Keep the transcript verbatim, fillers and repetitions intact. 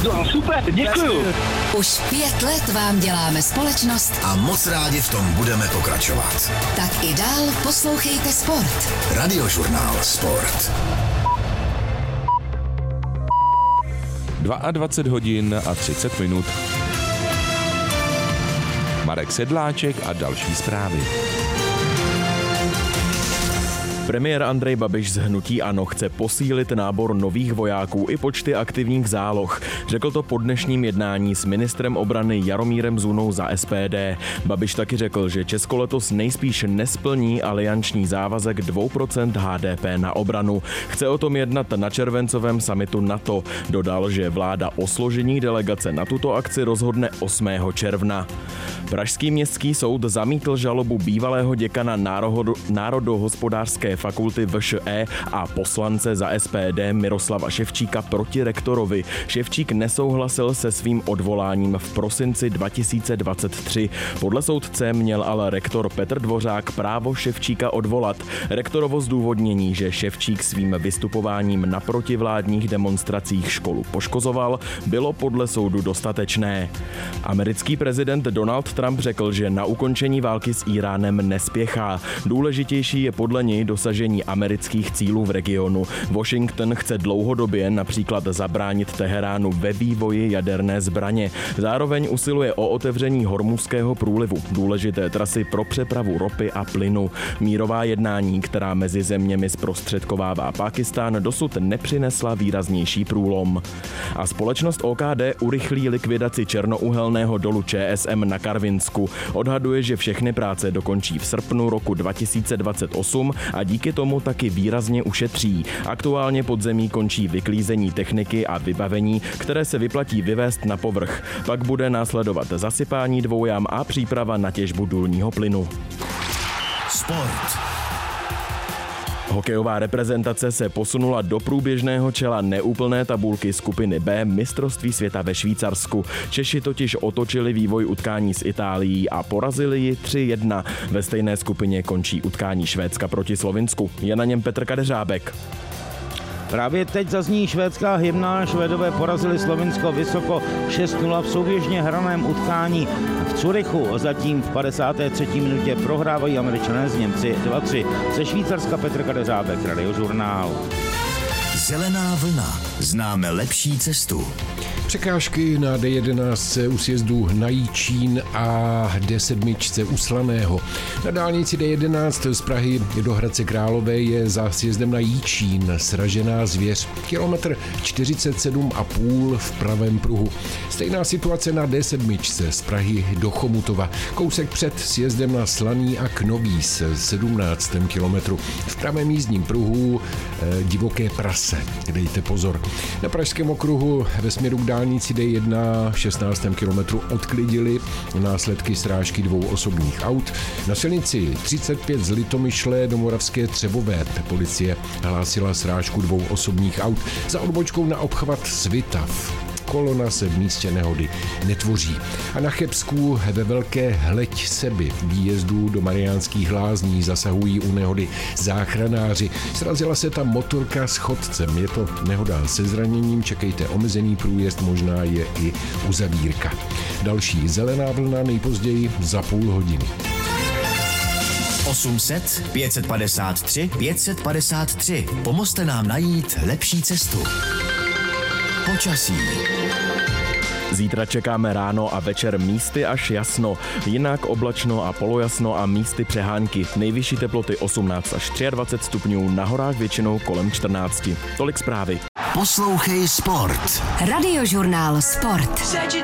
No super, děkuju. Už pět let vám děláme společnost a moc rádi v tom budeme pokračovat. Tak i dál poslouchejte Sport. Radiožurnál Sport. dvacet dva hodin a třicet minut. Marek Sedláček a další zprávy. Premiér Andrej Babiš z hnutí ANO chce posílit nábor nových vojáků i počty aktivních záloh. Řekl to po dnešním jednání s ministrem obrany Jaromírem Zunou za S P D. Babiš taky řekl, že Česko letos nejspíš nesplní alianční závazek dvě procenta H D P na obranu. Chce o tom jednat na červencovém summitu NATO. Dodal, že vláda o složení delegace na tuto akci rozhodne osmého června. Pražský městský soud zamítl žalobu bývalého děkana národo, národohospodářské fakulty V Š E a poslance za S P D Miroslava Ševčíka proti rektorovi. Ševčík nesouhlasil se svým odvoláním v prosinci dva tisíce dvacet tři. Podle soudce měl ale rektor Petr Dvořák právo Ševčíka odvolat. Rektorovo zdůvodnění, že Ševčík svým vystupováním na protivládních demonstracích školu poškozoval, bylo podle soudu dostatečné. Americký prezident Donald Trump řekl, že na ukončení války s Íránem nespěchá. Důležitější je podle něj dosažení amerických cílů v regionu. Washington chce dlouhodobě například zabránit Teheránu ve vývoji jaderné zbraně. Zároveň usiluje o otevření Hormuzského průlivu, důležité trasy pro přepravu ropy a plynu. Mírová jednání, která mezi zeměmi zprostředkovává Pákistán, dosud nepřinesla výraznější průlom. A společnost O K D urychlí likvidaci černouhelného dolu Č S M na Karvinsku. Odhaduje, že všechny práce dokončí v srpnu roku dva tisíce dvacet osm a díky tomu taky výrazně ušetří. Aktuálně pod zemí končí vyklízení techniky a vybavení, které se vyplatí vyvést na povrch. Pak bude následovat zasypání dvou jam a příprava na těžbu důlního plynu. Sport. Hokejová reprezentace se posunula do průběžného čela neúplné tabulky skupiny B mistrovství světa ve Švýcarsku. Češi totiž otočili vývoj utkání s Itálií a porazili ji tři jedna. Ve stejné skupině končí utkání Švédska proti Slovinsku. Je na něm Petr Kadeřábek. Právě teď zazní švédská hymna, Švédové porazili Slovinsko vysoko šest nula v souběžně hraném utkání v Curychu. Zatím v padesáté třetí minutě prohrávají Američané z Němci dva tři. Ze Švýcarska Petr Kadeřábek, Radiožurnál. Zelená vlna. Známe lepší cestu. Překážky na D jedenáct u sjezdu na Jičín a D sedm u Slaného. Na dálnici D jedenáct z Prahy do Hradce Králové je za sjezdem na Jičín sražená zvěř. Kilometr čtyřicet sedm a půl v pravém pruhu. Stejná situace na D sedm z Prahy do Chomutova. Kousek před sjezdem na Slaný a Knovíz v sedmnáctém kilometru. V pravém jízdním pruhu eh, divoké prase. Dejte pozor. Na Pražském okruhu ve směru k dálnici D jedna v šestnáctém kilometru odklidili následky srážky dvou osobních aut. Na silnici třicet pět z Litomyšle do Moravské Třebové policie hlásila srážku dvou osobních aut za odbočkou na obchvat Svitav. Kolona se v místě nehody netvoří. A na Chebsku ve Velké Hleď Seby výjezdu do Mariánských Lázní zasahují u nehody záchranáři. Srazila se tam motorka s chodcem. Je to nehoda se zraněním, čekejte omezený průjezd, možná je i uzavírka. Další zelená vlna nejpozději za půl hodiny. osm set pět set padesát tři pět set padesát tři. Pomozte nám najít lepší cestu. Počasí. Zítra čekáme ráno a večer místy až jasno, jinak oblačno a polojasno a místy přehánky. Nejvyšší teploty osmnáct až dvacet tři stupňů, na horách většinou kolem čtrnáct. Tolik zprávy. Poslouchej Sport. Radiožurnál Sport.